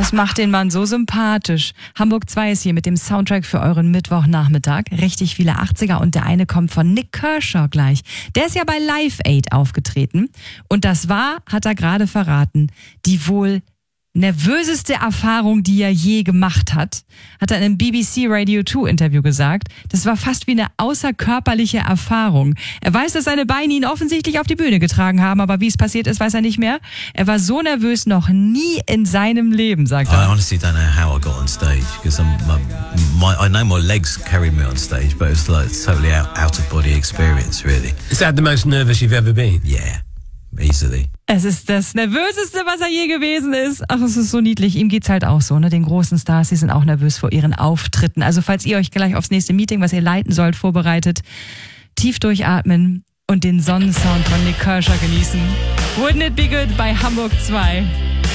Das macht den Mann so sympathisch. Hamburg 2 ist hier mit dem Soundtrack für euren Mittwochnachmittag. Richtig viele 80er und der eine kommt von Nik Kershaw gleich. Der ist ja bei Live Aid aufgetreten und das war, hat er gerade verraten, die wohl nervöseste Erfahrung, die er je gemacht hat er in einem BBC Radio 2 Interview gesagt. Das war fast wie eine außerkörperliche Erfahrung. Er weiß, dass seine Beine ihn offensichtlich auf die Bühne getragen haben, aber wie es passiert ist, weiß er nicht mehr. Er war so nervös noch nie in seinem Leben, sagt er. I honestly don't know how I got on stage because I know my legs carried me on stage, but it was like a totally out of body experience, really. Is that the most nervous you've ever been? Yeah, easily. Es ist das Nervöseste, was er je gewesen ist. Ach, es ist so niedlich. Ihm geht's halt auch so, ne? Den großen Stars, die sind auch nervös vor ihren Auftritten. Also falls ihr euch gleich aufs nächste Meeting, was ihr leiten sollt, vorbereitet, tief durchatmen und den Sonnensound von Nik Kershaw genießen. Wouldn't it be good bei Hamburg 2?